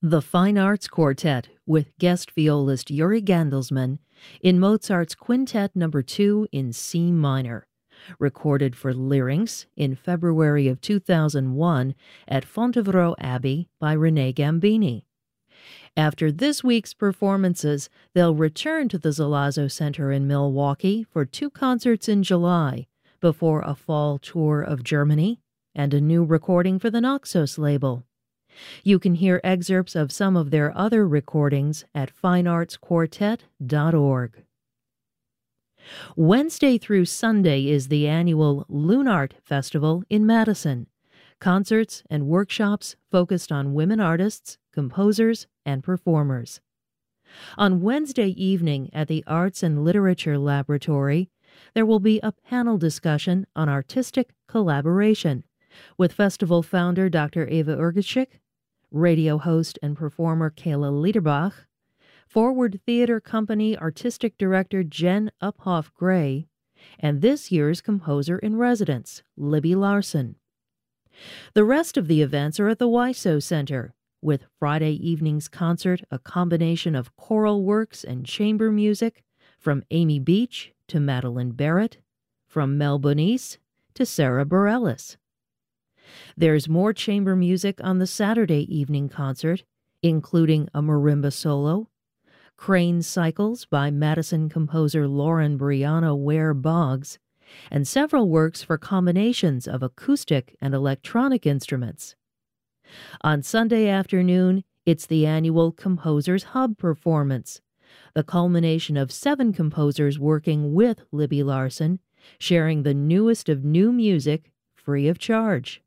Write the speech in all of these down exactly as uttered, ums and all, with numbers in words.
The Fine Arts Quartet with guest violist Yuri Gandelsman in Mozart's Quintet Number two in C minor, recorded for Lyrinx in February of two thousand one at Fontevraud Abbey by René Gambini. After this week's performances, they'll return to the Zalazzo Center in Milwaukee for two concerts in July, before a fall tour of Germany and a new recording for the Naxos label. You can hear excerpts of some of their other recordings at fine arts quartet dot org. Wednesday through Sunday is the annual Lunart Festival in Madison. Concerts and workshops focused on women artists, composers, and performers. On Wednesday evening at the Arts and Literature Laboratory, there will be a panel discussion on artistic collaboration with festival founder Doctor Eva Urgachik, radio host and performer Kayla Liederbach, Forward Theater Company artistic director Jen Uphoff Gray, and this year's composer-in-residence, Libby Larson. The rest of the events are at the W I S O Center, with Friday evening's concert a combination of choral works and chamber music from Amy Beach to Madeline Barrett, from Mel Bonis to Sarah Bareilles. There's more chamber music on the Saturday evening concert, including a marimba solo, Crane Cycles by Madison composer Lauren Brianna Ware Boggs, and several works for combinations of acoustic and electronic instruments. On Sunday afternoon, it's the annual Composers Hub performance, the culmination of seven composers working with Libby Larson, sharing the newest of new music free of charge.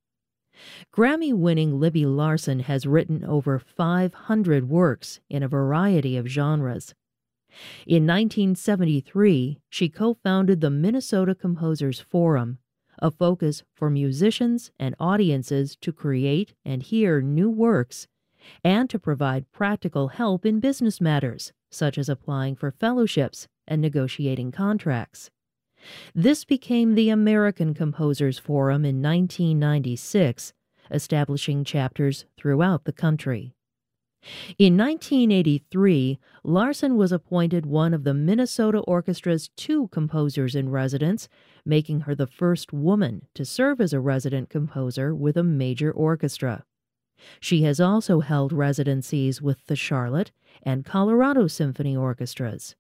Grammy-winning Libby Larson has written over five hundred works in a variety of genres. In nineteen seventy-three, she co-founded the Minnesota Composers Forum, a focus for musicians and audiences to create and hear new works, and to provide practical help in business matters, such as applying for fellowships and negotiating contracts. This became the American Composers Forum in nineteen ninety-six, establishing chapters throughout the country. In nineteen eighty-three, Larson was appointed one of the Minnesota Orchestra's two composers-in-residence, making her the first woman to serve as a resident composer with a major orchestra. She has also held residencies with the Charlotte and Colorado Symphony Orchestras.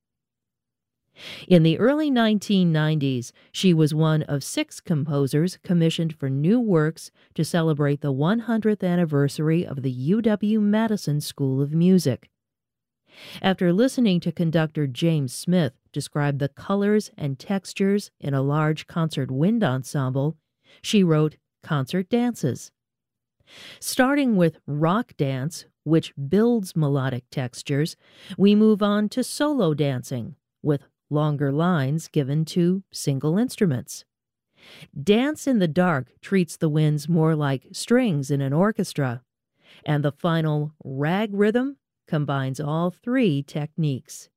In the early nineteen nineties, she was one of six composers commissioned for new works to celebrate the one hundredth anniversary of the U W-Madison School of Music. After listening to conductor James Smith describe the colors and textures in a large concert wind ensemble, she wrote Concert Dances. Starting with rock dance, which builds melodic textures, we move on to solo dancing, with longer lines given to single instruments. Dance in the Dark treats the winds more like strings in an orchestra, and the final rag rhythm combines all three techniques.